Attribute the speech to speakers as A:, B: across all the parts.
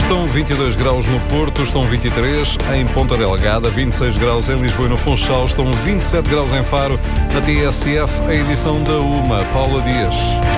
A: Estão 22 graus no Porto, estão 23 em Ponta Delgada, 26 graus em Lisboa e no Funchal, estão 27 graus em Faro. Na TSF, a edição da UMA. Paula Dias.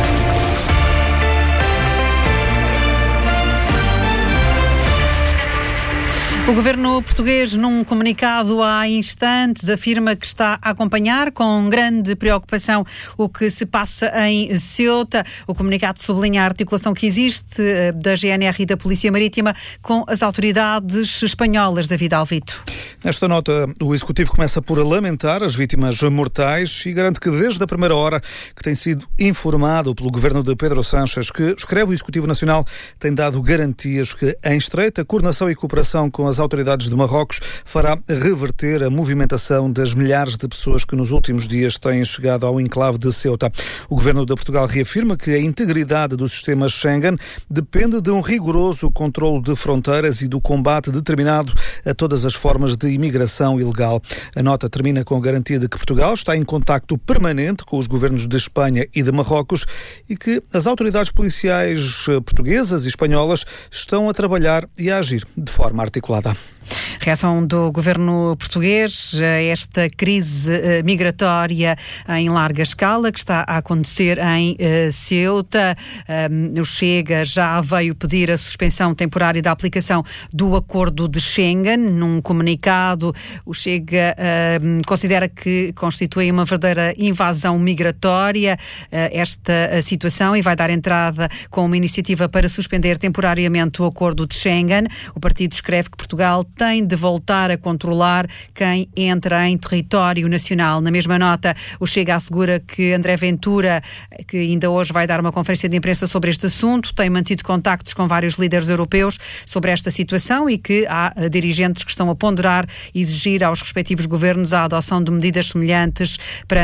B: O governo português, num comunicado há instantes, afirma que está a acompanhar com grande preocupação o que se passa em Ceuta. O comunicado sublinha a articulação que existe da GNR e da Polícia Marítima com as autoridades espanholas. David Alvito.
C: Nesta nota, o Executivo começa por lamentar as vítimas mortais e garante que desde a primeira hora que tem sido informado pelo governo de Pedro Sánchez, que escreve o Executivo Nacional, tem dado garantias que, em estreita coordenação e cooperação com as autoridades de Marrocos, fará reverter a movimentação das milhares de pessoas que nos últimos dias têm chegado ao enclave de Ceuta. O governo de Portugal reafirma que a integridade do sistema Schengen depende de um rigoroso controle de fronteiras e do combate determinado a todas as formas de imigração ilegal. A nota termina com a garantia de que Portugal está em contacto permanente com os governos de Espanha e de Marrocos e que as autoridades policiais portuguesas e espanholas estão a trabalhar e a agir de forma articulada.
B: Reação do governo português a esta crise migratória em larga escala que está a acontecer em Ceuta. O Chega já veio pedir a suspensão temporária da aplicação do acordo de Schengen. Num comunicado, o Chega considera que constitui uma verdadeira invasão migratória esta situação e vai dar entrada com uma iniciativa para suspender temporariamente o acordo de Schengen. O partido escreve que Portugal tem de voltar a controlar quem entra em território nacional. Na mesma nota, o Chega assegura que André Ventura, que ainda hoje vai dar uma conferência de imprensa sobre este assunto, tem mantido contactos com vários líderes europeus sobre esta situação e que há dirigentes que estão a ponderar e exigir aos respectivos governos a adoção de medidas semelhantes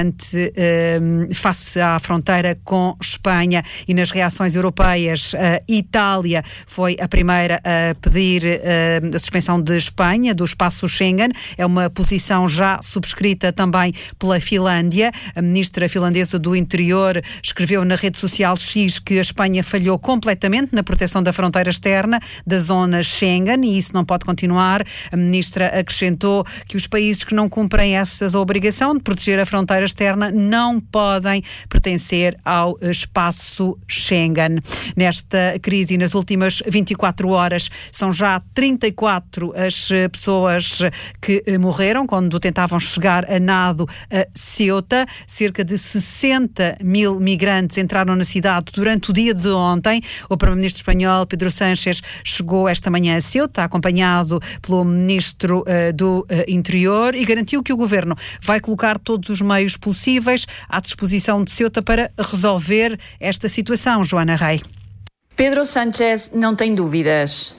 B: face à fronteira com Espanha. E nas reações europeias, a Itália foi a primeira a pedir a suspensão de Espanha do espaço Schengen. É uma posição já subscrita também pela Finlândia. A ministra finlandesa do Interior escreveu na rede social X que a Espanha falhou completamente na proteção da fronteira externa da zona Schengen e isso não pode continuar. A ministra acrescentou que os países que não cumprem essa obrigação de proteger a fronteira externa não podem pertencer ao espaço Schengen. Nesta crise, nas últimas 24 horas, são já 34 as pessoas que morreram quando tentavam chegar a nado a Ceuta. Cerca de 60 mil migrantes entraram na cidade durante o dia de ontem. O primeiro-ministro espanhol, Pedro Sánchez, chegou esta manhã a Ceuta, acompanhado pelo ministro do Interior, e garantiu que o governo vai colocar todos os meios possíveis à disposição de Ceuta para resolver esta situação. Joana Rei.
D: Pedro Sánchez não tem dúvidas.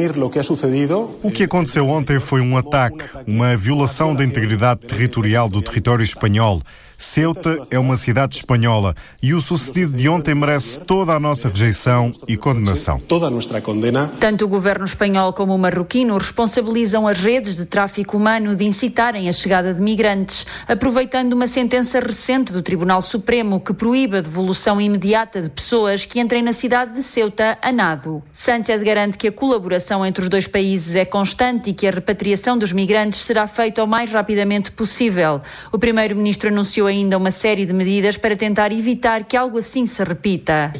E: O que aconteceu ontem foi um ataque, uma violação da integridade territorial do território espanhol. Ceuta é uma cidade espanhola e o sucedido de ontem merece toda a nossa rejeição e condenação.
D: Tanto o governo espanhol como o marroquino responsabilizam as redes de tráfico humano de incitarem a chegada de migrantes, aproveitando uma sentença recente do Tribunal Supremo que proíbe a devolução imediata de pessoas que entrem na cidade de Ceuta a nado. Sánchez garante que a colaboração entre os dois países é constante e que a repatriação dos migrantes será feita o mais rapidamente possível. O primeiro-ministro anunciou ainda uma série de medidas para tentar evitar que algo assim se repita.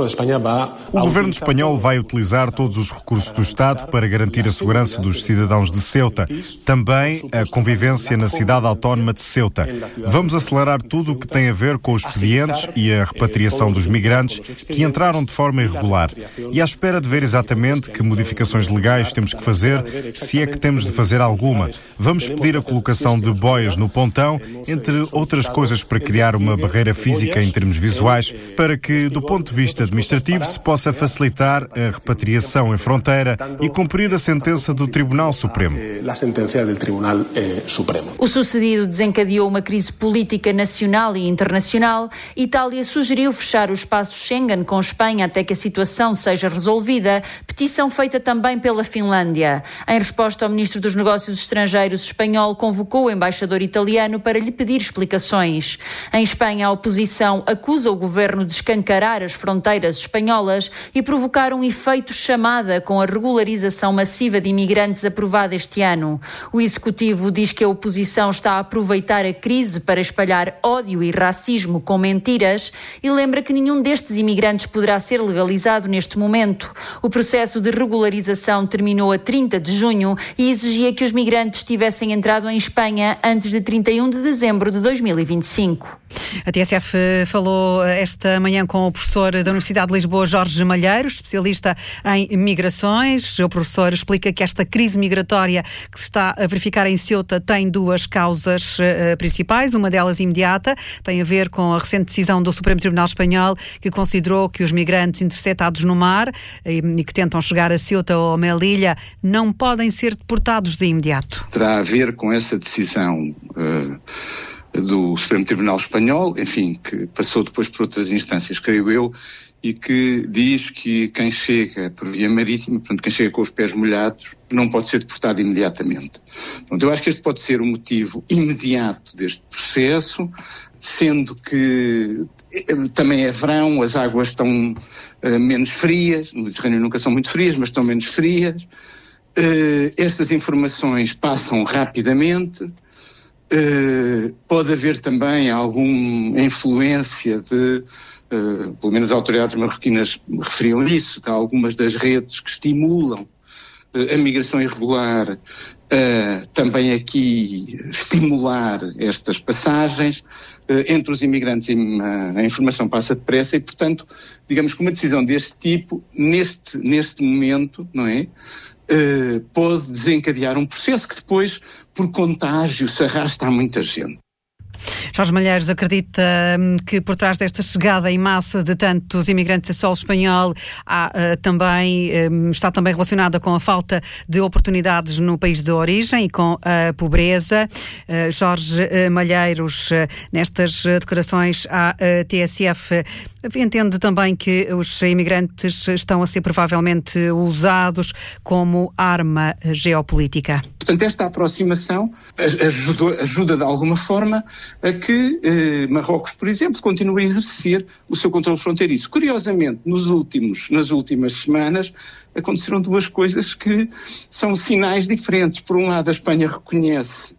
E: O governo espanhol vai utilizar todos os recursos do Estado para garantir a segurança dos cidadãos de Ceuta, também a convivência na cidade autónoma de Ceuta. Vamos acelerar tudo o que tem a ver com os expedientes e a repatriação dos migrantes que entraram de forma irregular. E à espera de ver exatamente que modificações legais temos que fazer, se é que temos de fazer alguma. Vamos pedir a colocação de boias no pontão, entre outras coisas para criar uma barreira física em termos visuais, para que, do ponto de vista administrativo, se possa facilitar a repatriação em fronteira e cumprir a sentença do Tribunal Supremo.
D: O sucedido desencadeou uma crise política nacional e internacional. Itália sugeriu fechar o espaço Schengen com Espanha até que a situação seja resolvida, petição feita também pela Finlândia. Em resposta, o ministro dos Negócios Estrangeiros espanhol convocou o embaixador italiano para lhe pedir explicações. decisões. Em Espanha, a oposição acusa o governo de escancarar as fronteiras espanholas e provocar um efeito chamada com a regularização massiva de imigrantes aprovada este ano. O Executivo diz que a oposição está a aproveitar a crise para espalhar ódio e racismo com mentiras e lembra que nenhum destes imigrantes poderá ser legalizado neste momento. O processo de regularização terminou a 30 de junho e exigia que os migrantes tivessem entrado em Espanha antes de 31 de dezembro de 2025.
B: A TSF falou esta manhã com o professor da Universidade de Lisboa, Jorge Malheiros, especialista em migrações. O professor explica que esta crise migratória que se está a verificar em Ceuta tem duas causas principais. Uma delas imediata tem a ver com a recente decisão do Supremo Tribunal Espanhol, que considerou que os migrantes interceptados no mar e que tentam chegar a Ceuta ou a Melilla não podem ser deportados de imediato.
F: Terá a ver com essa decisão do Supremo Tribunal Espanhol, enfim, que passou depois por outras instâncias, creio eu, e que diz que quem chega por via marítima, portanto, quem chega com os pés molhados, não pode ser deportado imediatamente. Portanto, eu acho que este pode ser o motivo imediato deste processo, sendo que também é verão, as águas estão menos frias, no Mediterrâneo nunca são muito frias, mas estão menos frias. Estas informações passam rapidamente. Pode haver também alguma influência de, pelo menos as autoridades marroquinas referiam isso, de algumas das redes que estimulam a migração irregular, também aqui estimular estas passagens. Entre os imigrantes a informação passa depressa e, portanto, digamos que uma decisão deste tipo, neste momento, não é? Pode desencadear um processo que depois, por contágio, se arrasta a muita gente.
B: Jorge Malheiros acredita que por trás desta chegada em massa de tantos imigrantes a solo espanhol está também relacionada com a falta de oportunidades no país de origem e com a pobreza. Jorge Malheiros, nestas declarações à TSF, entende também que os imigrantes estão a ser provavelmente usados como arma geopolítica.
F: Portanto, esta aproximação ajuda de alguma forma a que Marrocos, por exemplo, continue a exercer o seu controle fronteiriço. Curiosamente, nas últimas semanas, aconteceram duas coisas que são sinais diferentes. Por um lado, a Espanha reconhece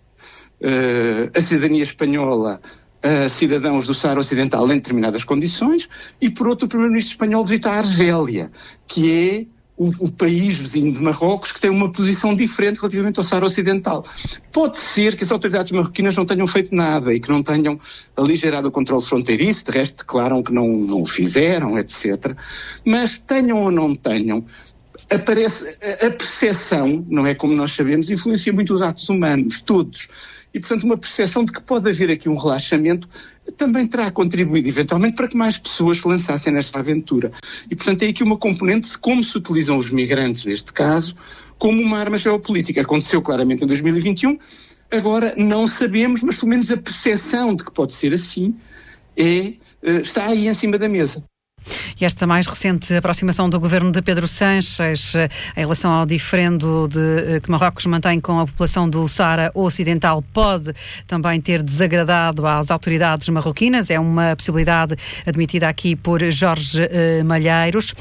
F: a cidadania espanhola a cidadãos do Saara Ocidental em determinadas condições, e por outro, o primeiro-ministro espanhol visita a Argélia, que é o país vizinho de Marrocos, que tem uma posição diferente relativamente ao Saara Ocidental. Pode ser que as autoridades marroquinas não tenham feito nada e que não tenham aligerado o controle fronteiriço, de resto declaram que não o fizeram, etc. Mas tenham ou não tenham, a percepção, não é como nós sabemos, influencia muito os atos humanos, todos. E, portanto, uma percepção de que pode haver aqui um relaxamento também terá contribuído, eventualmente, para que mais pessoas se lançassem nesta aventura. E, portanto, tem aqui uma componente de como se utilizam os migrantes, neste caso, como uma arma geopolítica. Aconteceu claramente em 2021, agora não sabemos, mas pelo menos a percepção de que pode ser assim está aí em cima da mesa.
B: E esta mais recente aproximação do governo de Pedro Sánchez em relação ao diferendo que Marrocos mantém com a população do Saara Ocidental pode também ter desagradado às autoridades marroquinas. É uma possibilidade admitida aqui por Jorge Malheiros.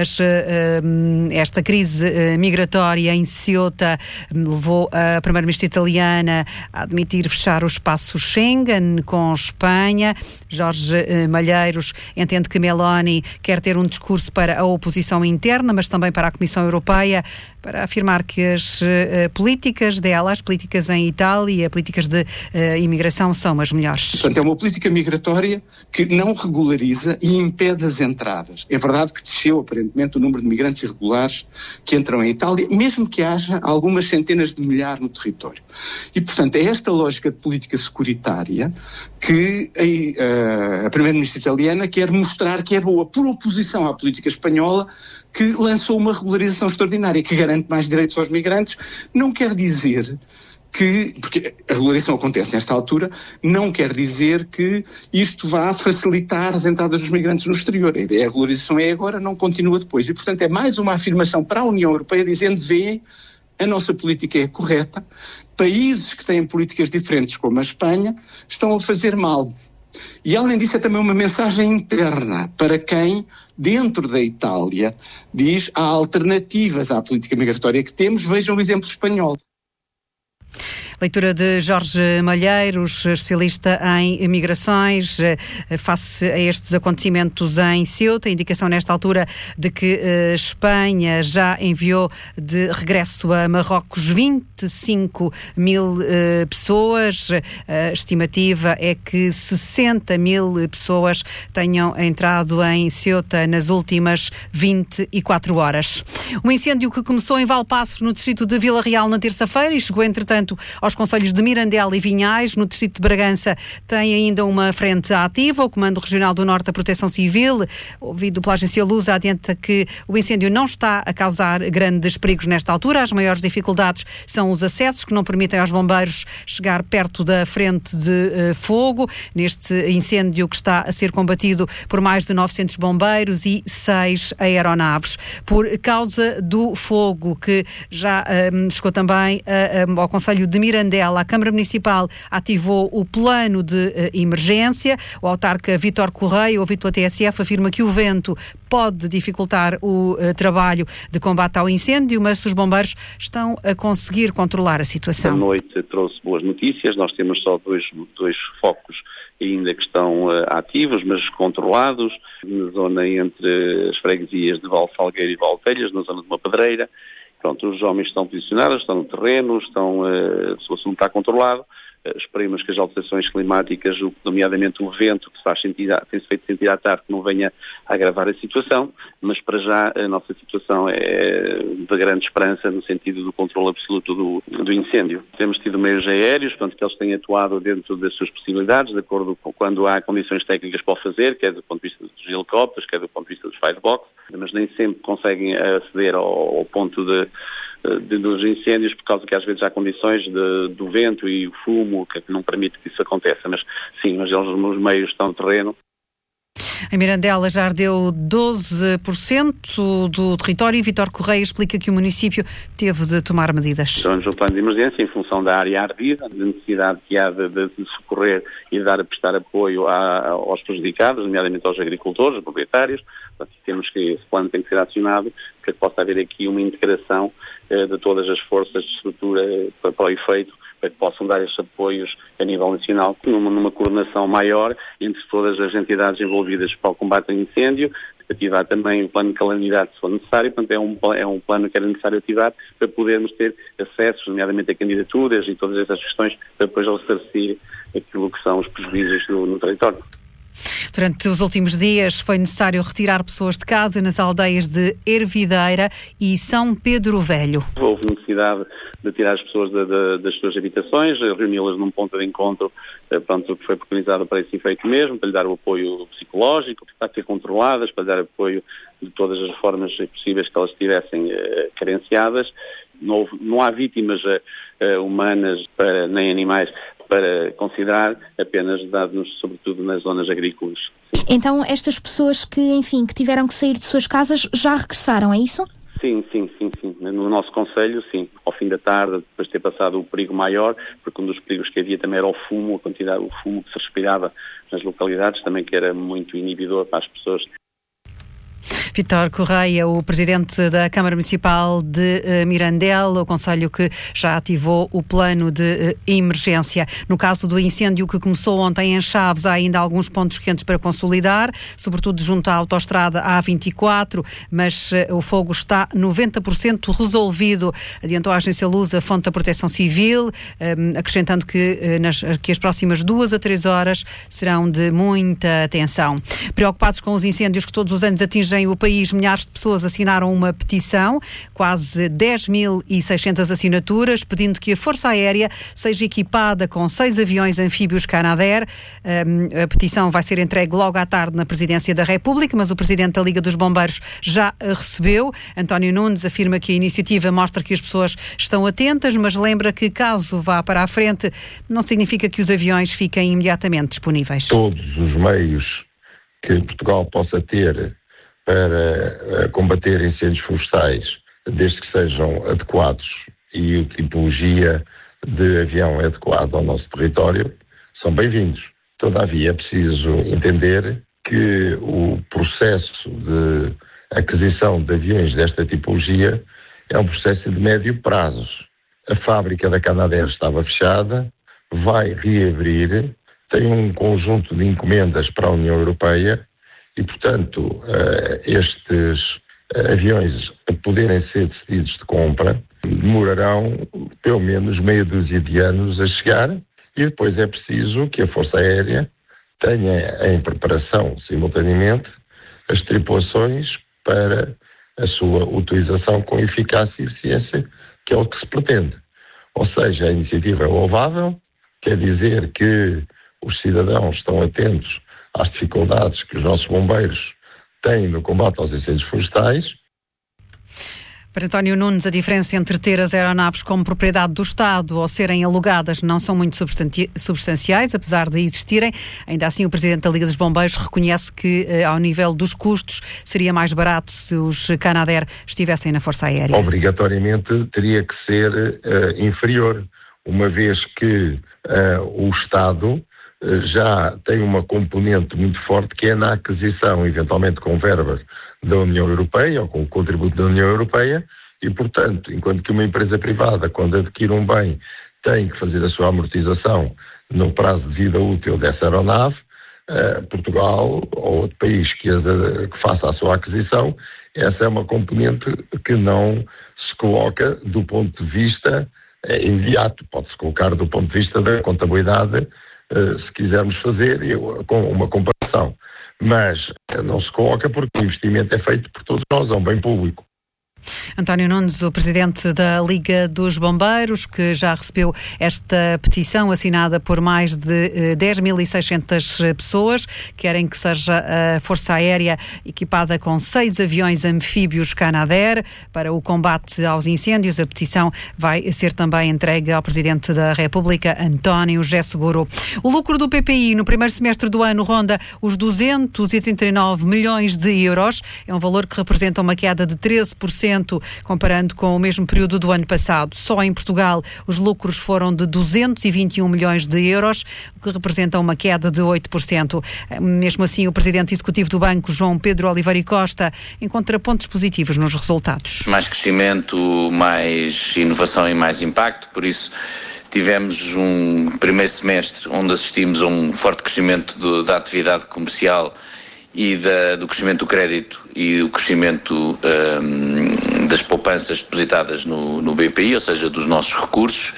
B: Esta crise migratória em Ceuta levou a primeira-ministra italiana a admitir fechar o espaço Schengen com Espanha. Jorge Malheiros entende que Meloni quer ter um discurso para a oposição interna, mas também para a Comissão Europeia, para afirmar que as políticas dela, as políticas em Itália, políticas de imigração são as melhores.
F: Portanto, é uma política migratória que não regulariza e impede as entradas. É verdade que desceu, aparentemente, o número de migrantes irregulares que entram em Itália, mesmo que haja algumas centenas de milhares no território. E, portanto, é esta lógica de política securitária que a primeira-ministra italiana quer mostrar que é boa, por oposição à política espanhola, que lançou uma regularização extraordinária, que garante mais direitos aos migrantes. Não quer dizer que, porque a regularização acontece nesta altura, não quer dizer que isto vá facilitar as entradas dos migrantes no exterior. A ideia, a regularização é agora, não continua depois. E, portanto, é mais uma afirmação para a União Europeia dizendo, vê, a nossa política é correta, países que têm políticas diferentes, como a Espanha, estão a fazer mal. E além disso é também uma mensagem interna para quem, dentro da Itália, diz há alternativas à política migratória que temos, vejam o exemplo espanhol.
B: Leitura de Jorge Malheiros, especialista em migrações, face a estes acontecimentos em Ceuta. Indicação nesta altura de que Espanha já enviou de regresso a Marrocos 25 mil pessoas. A estimativa é que 60 mil pessoas tenham entrado em Ceuta nas últimas 24 horas. Um incêndio que começou em Valpaços, no distrito de Vila Real, na terça-feira e chegou, entretanto, aos concelhos de Mirandela e Vinhais. No distrito de Bragança tem ainda uma frente ativa. O Comando Regional do Norte da Proteção Civil, ouvido pela agência Lusa, adianta que o incêndio não está a causar grandes perigos nesta altura. As maiores dificuldades são os acessos, que não permitem aos bombeiros chegar perto da frente de fogo. Neste incêndio que está a ser combatido por mais de 900 bombeiros e 6 aeronaves. Por causa do fogo, que já chegou também ao concelho de Mirandela, a Câmara Municipal ativou o plano de emergência. O autarca Vítor Correia, ouvido pela TSF, afirma que o vento pode dificultar o trabalho de combate ao incêndio, mas os bombeiros estão a conseguir controlar a situação.
G: A noite trouxe boas notícias. Nós temos só dois focos ainda que estão ativos, mas controlados, na zona entre as freguesias de Val Salgueiro e Valtelhas, na zona de uma pedreira. Pronto, os homens estão posicionados, estão no terreno, o assunto está controlado. Esperemos que as alterações climáticas, nomeadamente o vento que tem-se feito sentir à tarde, não venha a agravar a situação, mas para já a nossa situação é de grande esperança no sentido do controle absoluto do incêndio. Temos tido meios aéreos, portanto que eles têm atuado dentro das suas possibilidades, de acordo com quando há condições técnicas para o fazer, quer do ponto de vista dos helicópteros, quer do ponto de vista dos firebox, mas nem sempre conseguem aceder ao ponto dos incêndios, por causa que às vezes há condições do vento e o fumo que não permite que isso aconteça, mas sim, mas os meios estão no terreno.
B: Em Mirandela já ardeu 12% do território e Vítor Correia explica que o município teve de tomar medidas.
G: Estamos no plano de emergência em função da área ardida, da necessidade que há de socorrer e de prestar apoio aos prejudicados, nomeadamente aos agricultores, aos proprietários. Portanto, temos que esse plano tem que ser acionado para que possa haver aqui uma integração de todas as forças de estrutura para o efeito, para que possam dar estes apoios a nível nacional, numa coordenação maior entre todas as entidades envolvidas para o combate ao incêndio, ativar também o plano de calamidade se for necessário. Portanto, é um plano que era necessário ativar para podermos ter acessos, nomeadamente a candidaturas e todas essas questões, para depois ressarcir aquilo que são os prejuízos no território.
B: Durante os últimos dias foi necessário retirar pessoas de casa nas aldeias de Ervideira e São Pedro Velho.
G: Houve necessidade de tirar as pessoas das suas habitações, reuni-las num ponto de encontro, que foi preconizado para esse efeito mesmo, para lhe dar o apoio psicológico, para ser controladas, para lhe dar apoio de todas as formas possíveis que elas estivessem carenciadas. Não há vítimas humanas nem animais para considerar, apenas dados sobretudo nas zonas agrícolas.
H: Então estas pessoas que tiveram que sair de suas casas já regressaram, é isso?
G: Sim. No nosso concelho, sim. Ao fim da tarde, depois de ter passado o perigo maior, porque um dos perigos que havia também era o fumo, a quantidade, o fumo que se respirava nas localidades, também que era muito inibidor para as pessoas.
B: Vítor Correia, o presidente da Câmara Municipal de Mirandela, o concelho que já ativou o plano de emergência. No caso do incêndio que começou ontem em Chaves, há ainda alguns pontos quentes para consolidar, sobretudo junto à autoestrada A24, mas o fogo está 90% resolvido, adiantou a agência Lusa, fonte da Proteção Civil, acrescentando que as próximas 2 a 3 horas serão de muita atenção. Preocupados com os incêndios que todos os anos atingem o país, milhares de pessoas assinaram uma petição, quase 10.600 assinaturas, pedindo que a Força Aérea seja equipada com 6 aviões anfíbios Canadair. A petição vai ser entregue logo à tarde na Presidência da República, mas o Presidente da Liga dos Bombeiros já a recebeu. António Nunes afirma que a iniciativa mostra que as pessoas estão atentas, mas lembra que caso vá para a frente, não significa que os aviões fiquem imediatamente disponíveis.
I: Todos os meios que Portugal possa ter para combater incêndios florestais, desde que sejam adequados e a tipologia de avião é adequada ao nosso território, são bem-vindos. Todavia, é preciso entender que o processo de aquisição de aviões desta tipologia é um processo de médio prazo. A fábrica da Canadair estava fechada, vai reabrir, tem um conjunto de encomendas para a União Europeia e, portanto, estes aviões, a poderem ser decididos de compra, demorarão pelo menos meia dúzia de anos a chegar e depois é preciso que a Força Aérea tenha em preparação, simultaneamente, as tripulações para a sua utilização com eficácia e eficiência, que é o que se pretende. Ou seja, a iniciativa é louvável, quer dizer que os cidadãos estão atentos às dificuldades que os nossos bombeiros têm no combate aos incêndios florestais.
B: Para António Nunes, a diferença entre ter as aeronaves como propriedade do Estado ou serem alugadas não são muito substanciais, apesar de existirem. Ainda assim, o Presidente da Liga dos Bombeiros reconhece que, ao nível dos custos, seria mais barato se os Canadair estivessem na Força Aérea.
I: Obrigatoriamente teria que ser inferior, uma vez que o Estado já tem uma componente muito forte que é na aquisição, eventualmente com verbas da União Europeia ou com o contributo da União Europeia e, portanto, enquanto que uma empresa privada, quando adquire um bem, tem que fazer a sua amortização no prazo de vida útil dessa aeronave, Portugal ou outro país que faça a sua aquisição, essa é uma componente que não se coloca do ponto de vista imediato, pode-se colocar do ponto de vista da contabilidade, se quisermos fazer com uma comparação. Mas não se coloca porque o investimento é feito por todos nós, é um bem público.
B: António Nunes, o Presidente da Liga dos Bombeiros, que já recebeu esta petição assinada por mais de 10.600 pessoas, querem que seja a Força Aérea equipada com 6 aviões anfíbios Canadair para o combate aos incêndios. A petição vai ser também entregue ao Presidente da República, António José Seguro. O lucro do PPI no primeiro semestre do ano ronda os 239 milhões de euros. É um valor que representa uma queda de 13% comparando com o mesmo período do ano passado. Só em Portugal os lucros foram de 221 milhões de euros, o que representa uma queda de 8%. Mesmo assim, o Presidente Executivo do Banco, João Pedro Oliveira e Costa, encontra pontos positivos nos resultados.
J: Mais crescimento, mais inovação e mais impacto, por isso tivemos um primeiro semestre onde assistimos a um forte crescimento da atividade comercial e do crescimento do crédito e o crescimento das poupanças depositadas no BPI, ou seja, dos nossos recursos.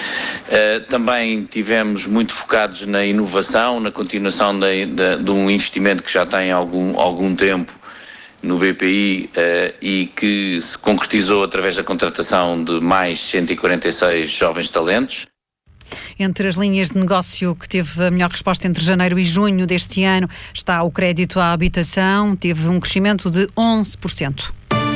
J: Também tivemos muito focados na inovação, na continuação de um investimento que já tem algum tempo no BPI e que se concretizou através da contratação de mais 146 jovens talentos.
B: Entre as linhas de negócio que teve a melhor resposta entre janeiro e junho deste ano está o crédito à habitação, teve um crescimento de 11%.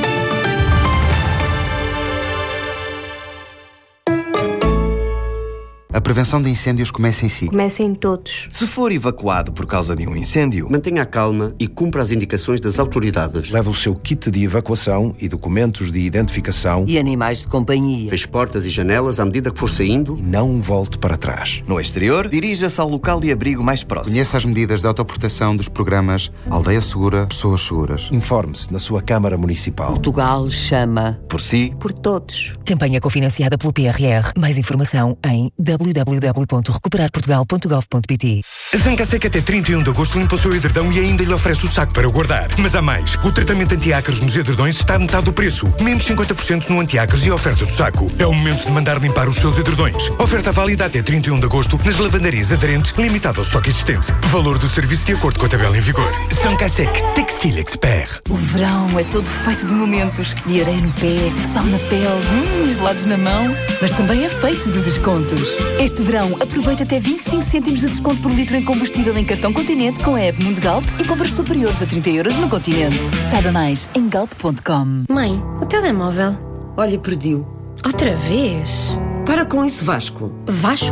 K: A prevenção de incêndios começa em si.
L: Começa em todos.
M: Se for evacuado por causa de um incêndio,
N: mantenha a calma e cumpra as indicações das autoridades.
O: Leve o seu kit de evacuação e documentos de identificação.
P: E animais de companhia.
N: Feche portas e janelas à medida que for saindo.
O: E não volte para trás.
M: No exterior, dirija-se ao local de abrigo mais próximo.
K: Conheça as medidas de autoproteção dos programas Aldeia Segura, Pessoas Seguras.
O: Informe-se na sua Câmara Municipal.
P: Portugal chama.
M: Por si.
L: Por todos.
Q: Campanha cofinanciada pelo PRR. Mais informação em www.recuperarportugal.gov.pt.
R: A Zanca Seca até 31 de agosto limpa o seu edredão e ainda lhe oferece o saco para guardar. Mas há mais. O tratamento anti-ácaros nos edredões está a metade do preço. Menos 50% no anti-ácaros e a oferta do saco. É o momento de mandar limpar os seus edredões. Oferta válida até 31 de agosto nas lavandarias aderentes, limitado ao estoque existente. Valor do serviço de acordo com a tabela em vigor. Zanca Seca Textile Expert.
S: O verão é todo feito de momentos. De areia no pé, sal na pele, gelados na mão. Mas também é feito de descontos. Este verão, aproveita até 25 cêntimos de desconto por litro em combustível em cartão Continente com a app Mundo Galp e compras superiores a 30 euros no Continente. Saiba mais em galp.com.
L: Mãe, o telemóvel.
P: Olha, perdi-o.
L: Outra vez?
P: Para com isso, Vasco.
L: Vasco?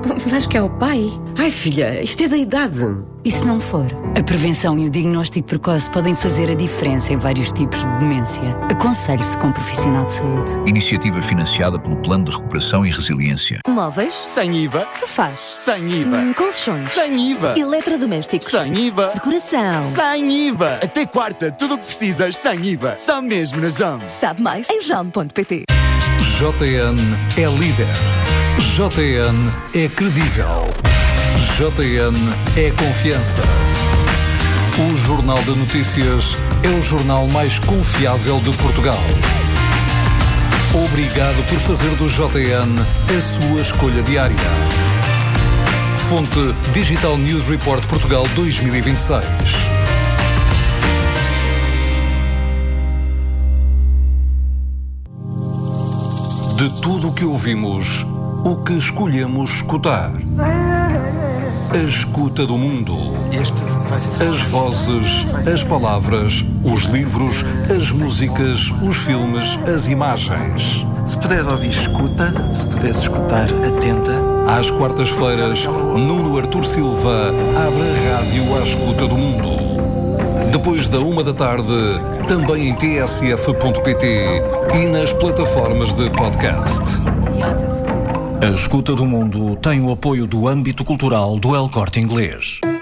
L: Vais que é o pai?
T: Ai, filha, isto é da idade.
L: E se não for? A prevenção e o diagnóstico precoce podem fazer a diferença em vários tipos de demência. Aconselhe-se com um profissional de saúde.
U: Iniciativa financiada pelo Plano de Recuperação e Resiliência.
V: Móveis?
W: Sem IVA.
V: Sofás?
W: Sem IVA.
V: Colchões?
W: Sem IVA.
V: Eletrodomésticos?
W: Sem IVA.
V: Decoração?
W: Sem IVA. Até quarta, tudo o que precisas sem IVA. Só mesmo na JOM.
V: Sabe mais em JOM.pt.
A: JN é líder. JN é credível. JN é confiança. O Jornal de Notícias é o jornal mais confiável de Portugal. Obrigado por fazer do JN a sua escolha diária. Fonte Digital News Report Portugal 2026. De tudo o que ouvimos, o que escolhemos escutar. A escuta do mundo. As vozes, as palavras, os livros, as músicas, os filmes, as imagens.
X: Se puderes ouvir, escuta. Se puderes escutar, atenta.
A: Às quartas-feiras, Nuno Artur Silva abre a rádio à escuta do mundo. Depois da 1 da tarde, também em tsf.pt e nas plataformas de podcast.
Y: A Escuta do Mundo tem o apoio do âmbito cultural do El Corte Inglês.